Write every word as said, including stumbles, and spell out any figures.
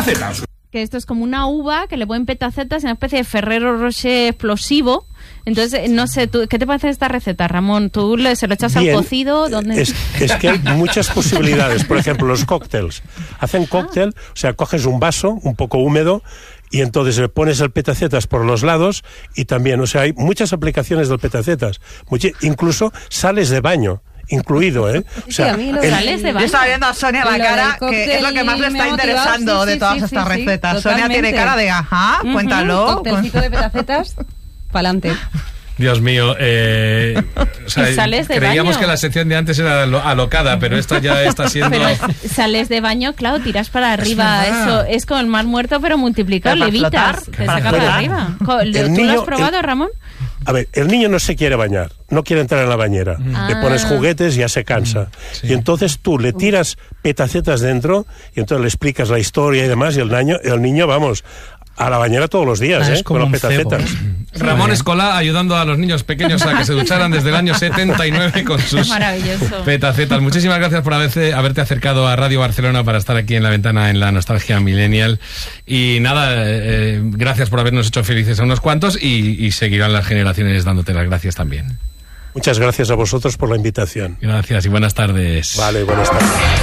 petacetas. Que esto es como una uva que le ponen petacetas, una especie de Ferrero Rocher explosivo. Entonces, no sé, ¿tú, ¿qué te parece esta receta, Ramón? ¿Tú le, se lo echas Bien. al cocido? ¿Dónde? Es, es que hay muchas posibilidades. Por ejemplo, los cócteles. Hacen cóctel, ah. o sea, coges un vaso un poco húmedo y entonces le pones el petacetas por los lados y también, o sea, hay muchas aplicaciones del petacetas. Muchi- incluso sales de baño. Incluido, ¿eh? O sea, sí, a mí lo sales de baño. Yo estaba viendo a Sonia la cara, que es lo que más le está interesando sí, sí, de todas sí, estas sí, recetas. Sí, Sonia tiene cara de, ajá, uh-huh, cuéntalo. Coctelcito de petacetas, pa'lante. Dios mío, eh, o sea, sales de creíamos baño. que la sección de antes era lo, alocada, pero esto ya está siendo... Pero sales de baño, claro, tiras para arriba, es eso es con el mar muerto, pero multiplicado, pero levitas, te saca para arriba. ¿Tú niño, lo has probado, el... Ramón? A ver, el niño no se quiere bañar, no quiere entrar en la bañera. Ah. Le pones juguetes y ya se cansa. Sí. Y entonces tú le tiras petacetas dentro y entonces le explicas la historia y demás y el niño, el niño vamos... a la bañera todos los días, ah, ¿eh? Con los petacetas. Ramón Escolá ayudando a los niños pequeños a que se ducharan desde el año setenta y nueve con sus petacetas. Muchísimas gracias por haberte, haberte acercado a Radio Barcelona para estar aquí en La Ventana en la Nostalgia Millennial. Y nada, eh, gracias por habernos hecho felices a unos cuantos y, y seguirán las generaciones dándote las gracias también. Muchas gracias a vosotros por la invitación. Gracias y buenas tardes. Vale, buenas tardes.